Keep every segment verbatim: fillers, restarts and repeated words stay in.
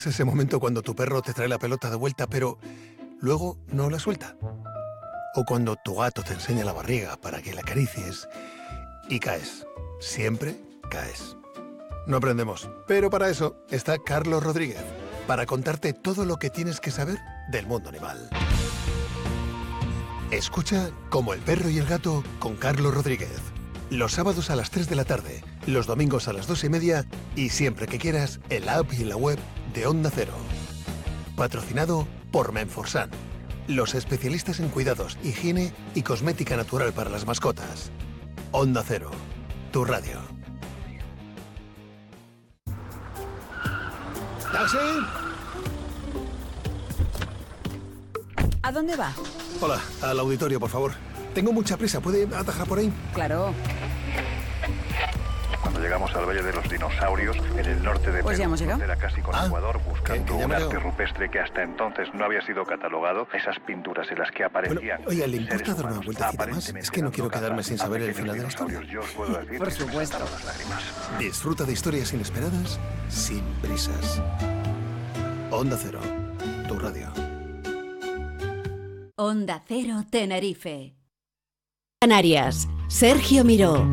Es ese momento cuando tu perro te trae la pelota de vuelta, pero luego no la suelta. O cuando tu gato te enseña la barriga para que la acaricies y caes. Siempre caes. No aprendemos, pero para eso está Carlos Rodríguez, para contarte todo lo que tienes que saber del mundo animal. Escucha Como el perro y el gato con Carlos Rodríguez. Los sábados a las tres de la tarde, los domingos a las dos y media y siempre que quieras en la app y en la web de Onda Cero. Patrocinado por Menforsan, los especialistas en cuidados, higiene y cosmética natural para las mascotas. Onda Cero, tu radio. ¿Taxi? ¿A dónde va? Hola, al auditorio, por favor. Tengo mucha prisa, ¿puede atajar por ahí? Claro. Cuando llegamos al Valle de los Dinosaurios, en el norte de Pues ya hemos llegado. era casi con Ah, Ecuador, que- buscando que ya un hemos arte llegado. rupestre que hasta entonces no había sido catalogado, esas pinturas en las que aparecían Bueno, oiga, ¿le importa seres dar una humanos vueltecita más? aparentemente Es que no quiero dando quedarme caza sin a saber el pequeños final de la historia. dinosaurios. Yo os puedo decir Por que se me supuesto. saltaron las lágrimas. Disfruta de historias inesperadas sin prisas. Onda Cero, tu radio. Onda Cero Tenerife. Canarias, Sergio Miró.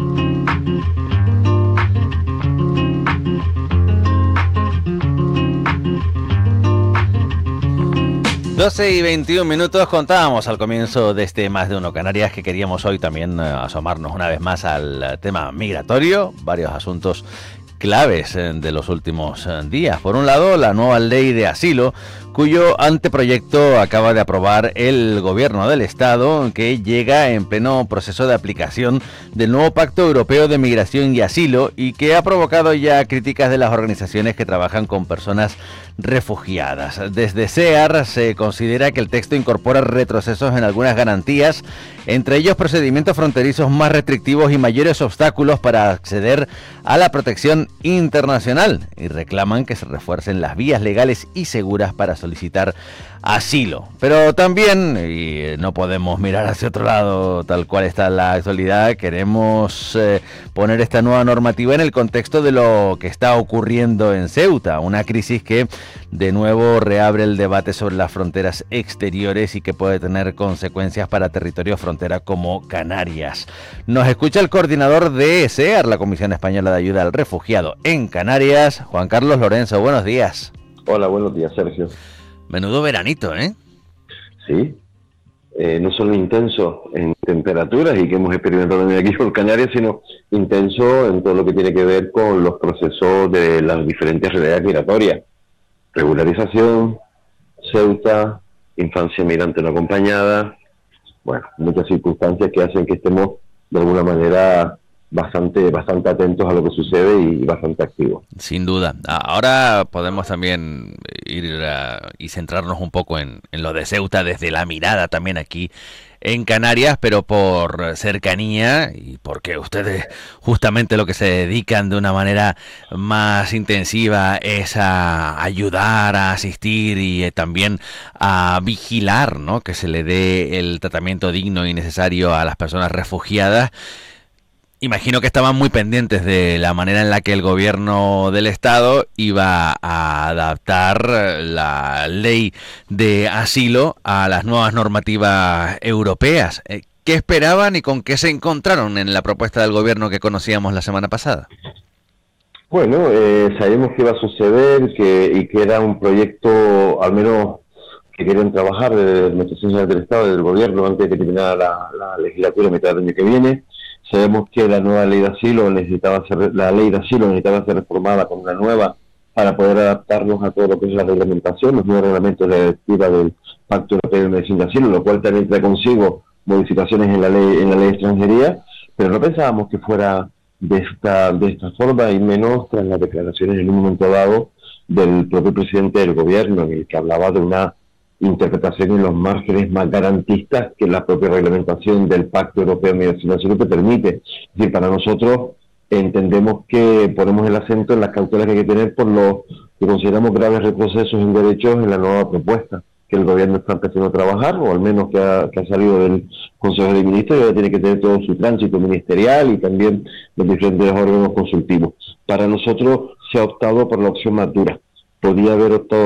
doce y veintiún minutos. Contábamos al comienzo de este Más de Uno Canarias que queríamos hoy también eh, asomarnos una vez más al eh, tema migratorio, varios asuntos claves eh, de los últimos eh, días. Por un lado, la nueva ley de asilo, cuyo anteproyecto acaba de aprobar el Gobierno del Estado, que llega en pleno proceso de aplicación del nuevo Pacto Europeo de Migración y Asilo y que ha provocado ya críticas de las organizaciones que trabajan con personas refugiadas. Desde C E A R se considera que el texto incorpora retrocesos en algunas garantías, entre ellos procedimientos fronterizos más restrictivos y mayores obstáculos para acceder a la protección internacional, y reclaman que se refuercen las vías legales y seguras para solicitar asilo. Pero también, y no podemos mirar hacia otro lado tal cual está la actualidad, queremos eh, poner esta nueva normativa en el contexto de lo que está ocurriendo en Ceuta, una crisis que de nuevo reabre el debate sobre las fronteras exteriores y que puede tener consecuencias para territorios frontera como Canarias. Nos escucha el coordinador de C E A R, la Comisión Española de Ayuda al Refugiado en Canarias, Juan Carlos Lorenzo. Buenos días. Hola, buenos días, Sergio. Menudo veranito, ¿eh? Sí, eh, no solo intenso en temperaturas y que hemos experimentado también aquí por Canarias, sino intenso en todo lo que tiene que ver con los procesos de las diferentes realidades migratorias. Regularización, Ceuta, infancia migrante no acompañada, bueno, muchas circunstancias que hacen que estemos de alguna manera bastante bastante atentos a lo que sucede y bastante activos. Sin duda. Ahora podemos también ir uh, y centrarnos un poco en, en lo de Ceuta desde la mirada también aquí en Canarias, pero por cercanía y porque ustedes justamente lo que se dedican de una manera más intensiva es a ayudar, a asistir y eh, también a vigilar, ¿no?, que se le dé el tratamiento digno y necesario a las personas refugiadas. Imagino que estaban muy pendientes de la manera en la que el gobierno del Estado iba a adaptar la ley de asilo a las nuevas normativas europeas. ¿Qué esperaban y con qué se encontraron en la propuesta del gobierno que conocíamos la semana pasada? Bueno, eh, sabíamos que iba a suceder que, y que era un proyecto, al menos que querían trabajar desde la Administración General del Estado, desde el gobierno, antes de que terminara la, la legislatura a mitad del año que viene. Sabemos que la nueva ley de asilo necesitaba ser, la ley de asilo necesitaba ser reformada con una nueva para poder adaptarnos a todo lo que es la reglamentación, los nuevos reglamentos de la directiva del Pacto Europeo de Migración y Asilo, lo cual también trae consigo modificaciones en la ley en la ley de extranjería, pero no pensábamos que fuera de esta de esta forma, y menos tras las declaraciones en un momento dado del propio presidente del gobierno, en el que hablaba de una interpretación en los márgenes más garantistas que la propia reglamentación del Pacto Europeo de Migración y Asilo te permite. Es decir, para nosotros entendemos que ponemos el acento en las cautelas que hay que tener por lo que consideramos graves retrocesos en derechos en la nueva propuesta que el gobierno está empezando a trabajar, o al menos que ha, que ha salido del Consejo de Ministros, y ahora tiene que tener todo su tránsito ministerial y también los diferentes órganos consultivos. Para nosotros se ha optado por la opción más dura. Podía haber optado